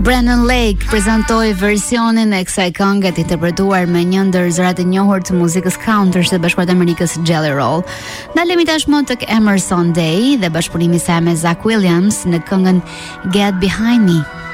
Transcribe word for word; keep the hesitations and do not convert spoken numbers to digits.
Brennan Lake prezantoi versionin e kësaj këngë të interpretuar me një ndër zërat e njohur të muzikës country së Bashkuara të Amerikës, Jelly Roll. Ndalemi tashmë tek Emerson Day dhe bashkëpunimi i saj me Zach Williams në këngën Get Behind Me.